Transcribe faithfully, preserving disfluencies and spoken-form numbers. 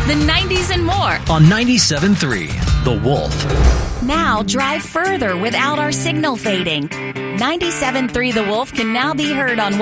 the nineties, and more. On ninety-seven point three, The Wolf. Now drive further without our signal fading. ninety-seven point three The Wolf can now be heard on